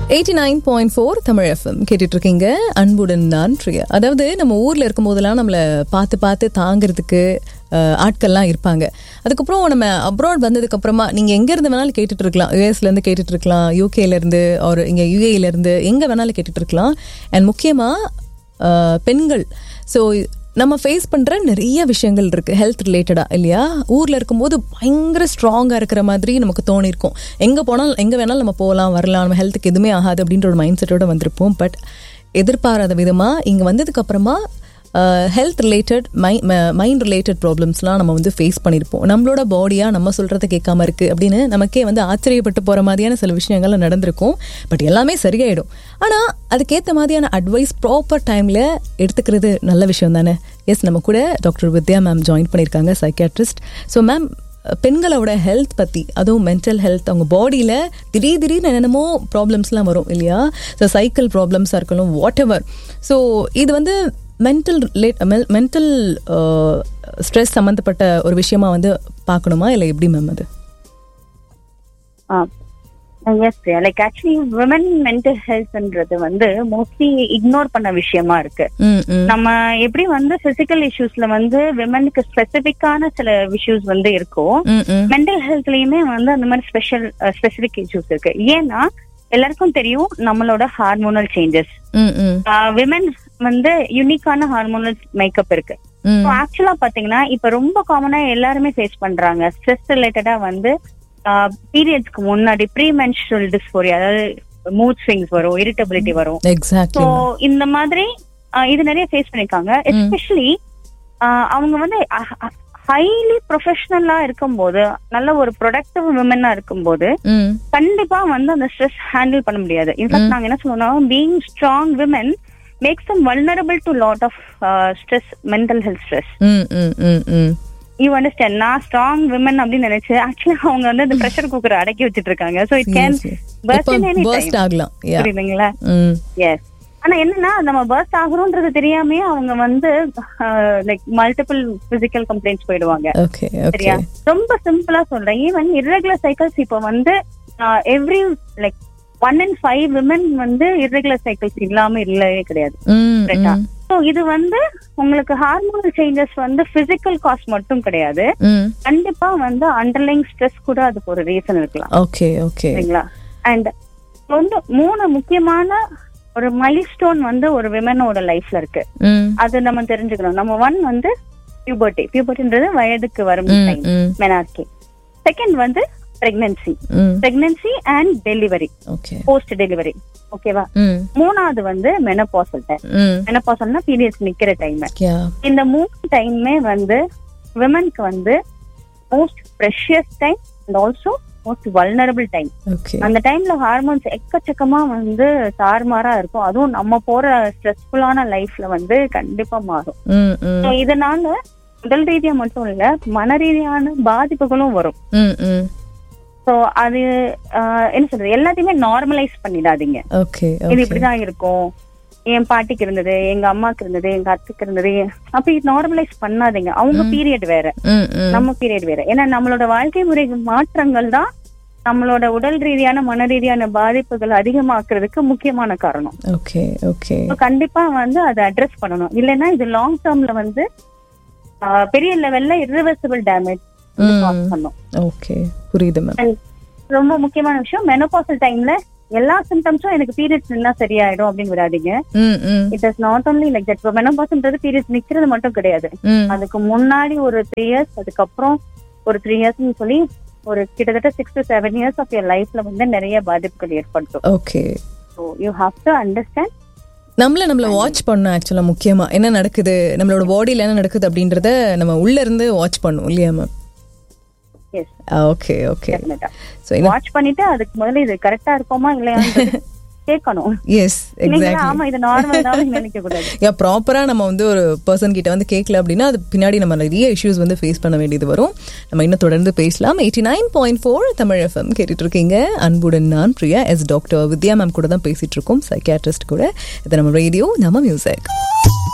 89.4 Tamil FM கேட்டுட்டு இருக்கீங்க. அன்புடன் நான் பிரியா. அதாவது நம்ம ஊர்ல இருக்கும் போதெல்லாம் நம்மளை பார்த்து தாங்கிறதுக்கு ஆட்கள்லாம் இருப்பாங்க. அதுக்கப்புறம் நம்ம அப்ராட் வந்ததுக்கு அப்புறமா நீங்க எங்க இருந்து வேணாலும் கேட்டுட்டு இருக்கலாம். யூஎஸ்ல இருந்து கேட்டுட்டு இருக்கலாம், யூகேல இருந்து ஒரு இங்க யுஏல இருந்து எங்க வேணாலும் கேட்டுட்டு இருக்கலாம். அண்ட் முக்கியமா பெண்கள் ஸோ நம்ம ஃபேஸ் பண்ணுற நிறைய விஷயங்கள் இருக்குது ஹெல்த் ரிலேட்டடாக இல்லையா. ஊரில் இருக்கும்போது பயங்கர ஸ்ட்ராங்காக இருக்கிற மாதிரி நமக்கு தோணியிருக்கும். எங்கே போனாலும் எங்கே வேணாலும் நம்ம போகலாம் வரலாம், நம்ம ஹெல்த்துக்கு எதுவுமே ஆகாது அப்படின்ற ஒரு மைண்ட் செட்டோடு வந்திருப்போம். பட் எதிர்பாராத விதமாக இங்கே வந்ததுக்கப்புறமா ஹெல்த் ரிலேட்டட் மைண்ட் ரிலேட்டட் ப்ராப்ளம்ஸ்லாம் நம்ம வந்து ஃபேஸ் பண்ணியிருப்போம். நம்மளோட பாடியாக நம்ம சொல்கிறத கேட்காம இருக்குது அப்படின்னு நமக்கே வந்து ஆச்சரியப்பட்டு போகிற மாதிரியான சில விஷயங்கள்லாம் நடந்திருக்கும். பட் எல்லாமே சரியாயிடும். ஆனால் அதுக்கேற்ற மாதிரியான அட்வைஸ் ப்ராப்பர் டைமில் எடுத்துக்கிறது நல்ல விஷயம் தானே. எஸ், நம்ம கூட டாக்டர் வித்யா மேம் ஜாயின் பண்ணியிருக்காங்க, சைக்கியாட்ரிஸ்ட். ஸோ மேம், பெண்களோட ஹெல்த் பற்றி, அதுவும் மென்டல் ஹெல்த், அவங்க பாடியில் திடீர்னு என்னென்னமோ ப்ராப்ளம்ஸ்லாம் வரும் இல்லையா. ஸோ சைக்கிள் ப்ராப்ளம்ஸாக இருக்கணும், வாட் எவர். ஸோ இது வந்து மென்டல் ஸ்ட்ரெஸ் சம்மந்தப்பட்ட ஒரு விஷயமா வந்து பார்க்கணுமா இல்லை எப்படி மேம் அது? S, like actually women mental ஹெல்த்ன்றது வந்து மோஸ்ட்லி இக்னோர் பண்ண விஷயமா இருக்கு. நம்ம எப்படி வந்து பிசிக்கல் இஷ்யூஸ்ல வந்து விமனுக்கு ஸ்பெசிபிக்கான சில இஷ்யூஸ் வந்து இருக்கும், மென்டல் ஹெல்த்லயுமே வந்து அந்த மாதிரி ஸ்பெசிபிக் இஷ்யூஸ் இருக்கு. ஏன்னா எல்லாருக்கும் தெரியும் நம்மளோட ஹார்மோனல் சேஞ்சஸ். விமன் வந்து யூனிக்கான ஹார்மோனல் மேக்கப் இருக்கு. ஆக்சுவலா பாத்தீங்கன்னா இப்ப ரொம்ப காமனா எல்லாருமே ஃபேஸ் பண்றாங்க ஸ்ட்ரெஸ் ரிலேட்டடா வந்து பீரியட்ஸ்க்கு முன்னாடி ப்ரீ மென்ஸ்ட்ரல் டிஸ்போரியா, அதாவது மூட் ஸ்விங்ஸ் வரும், இரிட்டபிலிட்டி வரும். ஸோ இந்த மாதிரி இது நிறைய ஃபேஸ் பண்ணிருக்காங்க. எஸ்பெஷலி அவங்க வந்து ஹைலி ப்ரொஃபஷனலா இருக்கும்போது, நல்ல ஒரு ப்ரொடக்டிவ் விமனா இருக்கும்போது கண்டிப்பா வந்து அந்த ஸ்ட்ரெஸ் ஹேண்டில் பண்ண முடியாது. இன்ஃபேக்ட் நாங்க என்ன சொல்லுவோம்னா, being strong women makes them vulnerable to lot of stress, mental health stress. You understand? நான் ஸ்ட்ராங் விமன் அப்படின்னு நினைச்சு ஆக்சுவலி அவங்க வந்து அந்த பிரஷர் குக்கரை அடக்கி வச்சிட்டு இருக்காங்க. So it can burst in any time. புரியுதுங்களா? Yes. ஆனா என்னன்னா, நம்ம பர்ஸ்ட் ஆகுறோம்ன்றது தெரியாமே அவங்க வந்து லைக் மல்டிபிள் பிசிக்கல் கம்ப்ளைண்ட்ஸ் போயிடுவாங்க. சரியா? ரொம்ப சிம்பிளா சொல்றேன். ஈவன் இர்ரெகுலர் சைக்கிள்ஸ் இப்போ வந்து எவ்ரி லைக் 1 in 5 women வந்து irregular cycles இல்லாம இல்லவே கிடையாது. இது வந்து உங்களுக்கு ஹார்மோனல் சேஞ்சஸ் வந்து பிசிக்கல் காஸ் மட்டும் கிடையாது, கண்டிப்பா வந்து அண்டர்லைங் ஸ்ட்ரெஸ் கூட அதுக்கு ஒரு ரீசன் இருக்கலாம். சரிங்களா? அண்ட் வந்து 3 முக்கியமான ஒரு மைல்ஸ்டோன் வந்து ஒரு விமனோட லைஃப்ல இருக்கு. அது நம்ம தெரிஞ்சுக்கணும். நம்பர் 1 வந்து பியூபர்ட்டின்றது வயதுக்கு வரும் டைம், மெனார்கி. செகண்ட் வந்து pregnancy and delivery, post delivery. ஓகேவா? மூணாவது வந்து மெனோபாசல் டைம். மெனோபாசல்னா பீரியட்ஸ் நிக்கிற டைம். இந்த 3 டைமே வந்து விமனுக்கு வந்து most precious time and also most vulnerable time. அந்த டைம்ல ஹார்மோன்ஸ் எக்கச்சக்கமா வந்து தாறுமாறா இருக்கும். அதுவும் நம்ம போற ஸ்ட்ரெஸ்ஃபுல்லான லைஃப்ல வந்து கண்டிப்பா மாறும். இதனால உடல் ரீதியா மட்டும் இல்ல, மன ரீதியான பாதிப்புகளும் வரும். சோ அது என்ன சொல்றது, எல்லாத்தையுமே நார்மலைஸ் பண்ணிடாதீங்க. இது இப்படிதான் இருக்கும், என் பாட்டிக்கு இருந்தது, எங்க அம்மாக்கு இருந்தது, எங்க அத்தைக்கு இருந்தது, அப்படி நார்மலைஸ் பண்ணாதீங்க. அவங்க பீரியட் வேற, நம்ம பீரியட் வேற. ஏன்னா நம்மளோட வாழ்க்கை முறை மாற்றங்கள் தான் நம்மளோட உடல் ரீதியான மன ரீதியான பாதிப்புகள் அதிகமாக்குறதுக்கு முக்கியமான காரணம். கண்டிப்பா வந்து அதை அட்ரஸ் பண்ணணும். இல்லைன்னா இது லாங் டேர்ம்ல வந்து பெரிய லெவல்ல இர்ரிவர்சிபிள் டேமேஜ் பண்ணும். ரொம்ப முக்கியமான விஷயம், மெனோபாசல் டைம்ல எல்லா சிம்டம்ஸும் எனக்கு பீரியட்ஸ் நின்னா சரியாயிடும் அப்படின்னு விடாதீங்க. It is not only like that. மெனோபாசல்ன்றது periods நிக்கிறது மட்டும் கிடையாது. அதுக்கு முன்னாடி ஒரு 3 years, அதுக்கப்புறம் ஒரு 3 years சொல்லி ஒரு கிட்டத்தட்ட 6 to 7 years ஆஃப் யுவர் லைஃப்ல வந்து நிறைய பாதிப்புகள் ஏற்படுத்தும். So you have to understand. நம்மள வாட்ச் பண்ணணும். ஆக்சுவலா முக்கியமா என்ன நடக்குது, நம்மளோட பாடியில என்ன நடக்குது அப்படின்றத நம்ம உள்ள இருந்து வாட்ச் பண்ணணும் இல்லையா மேம்? வாட்ச் பண்ணிட்டு அதுக்கு முதல்ல இது கரெக்டா இருக்குமா இல்லையா கேட்கணும். S, exactly. ஆமா, இது நார்மல் தான் நினைக்க கூடாது. ப்ராப்பரா நம்ம வந்து ஒரு பர்சன் கிட்ட வந்து கேட்கல அப்படின்னா அது பின்னாடி நம்ம நிறைய இஷ்யூஸ் வந்து ஃபேஸ் பண்ண வேண்டியது வரும். நம்ம இன்னும் தொடர்ந்து பேசலாம். 89.4 தமிழ் FM கேட்டுட்டு இருக்கீங்க. அன்புடன் நான் பிரியா. டாக்டர் வித்யா மேம் கூட தான் பேசிட்டு இருக்கோம், சைக்கியாட்ரிஸ்ட் கூட. இது நம்ம ரேடியோ, நம்ம மியூசிக்.